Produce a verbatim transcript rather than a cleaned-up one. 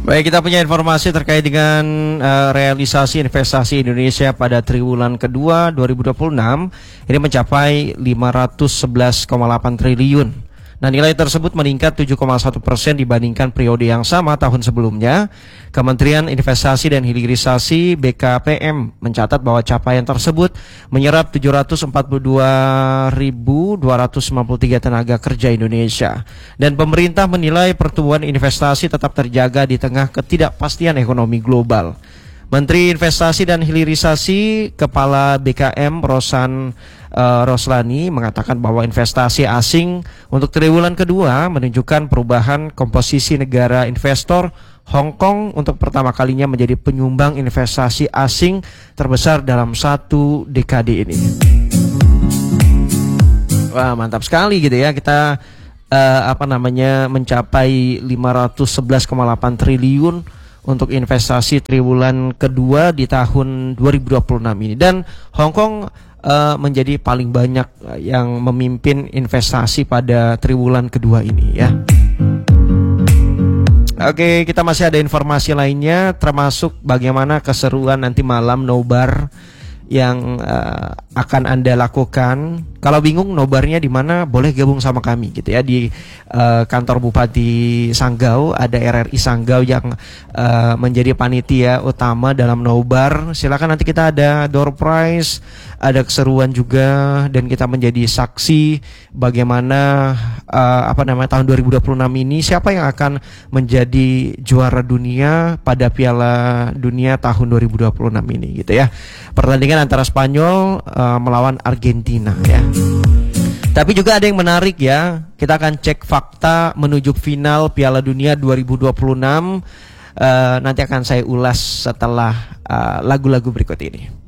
Baik, kita punya informasi terkait dengan uh, realisasi investasi Indonesia pada triwulan kedua dua ribu dua puluh enam ini mencapai lima ratus sebelas koma delapan triliun. Nah, nilai tersebut meningkat tujuh koma satu persen dibandingkan periode yang sama tahun sebelumnya. Kementerian Investasi dan Hilirisasi B K P M mencatat bahwa capaian tersebut menyerap tujuh ratus empat puluh dua ribu dua ratus sembilan puluh tiga tenaga kerja Indonesia. Dan pemerintah menilai pertumbuhan investasi tetap terjaga di tengah ketidakpastian ekonomi global. Menteri Investasi dan Hilirisasi Kepala B K M Rosan uh, Roslani mengatakan bahwa investasi asing untuk triwulan kedua menunjukkan perubahan komposisi negara investor. Hong Kong untuk pertama kalinya menjadi penyumbang investasi asing terbesar dalam satu dekade ini. Wah, mantap sekali gitu ya, kita uh, apa namanya mencapai lima ratus sebelas koma delapan triliun untuk investasi triwulan kedua di tahun dua ribu dua puluh enam ini, dan Hong Kong uh, menjadi paling banyak yang memimpin investasi pada triwulan kedua ini ya. Oke, kita masih ada informasi lainnya, termasuk bagaimana keseruan nanti malam nobar yang uh, akan Anda lakukan. Kalau bingung nobarnya di mana, boleh gabung sama kami gitu ya, di uh, kantor Bupati Sanggau. Ada R R I Sanggau yang uh, menjadi panitia utama dalam nobar. Silakan, nanti kita ada door prize, ada keseruan juga, dan kita menjadi saksi bagaimana uh, apa namanya tahun dua ribu dua puluh enam ini, siapa yang akan menjadi juara dunia pada Piala Dunia tahun dua ribu dua puluh enam ini gitu ya. Pertandingan antara Spanyol uh, melawan Argentina ya. Tapi juga ada yang menarik ya. Kita akan cek fakta menuju final Piala Dunia dua ribu dua puluh enam. uh, Nanti akan saya ulas setelah uh, lagu-lagu berikut ini.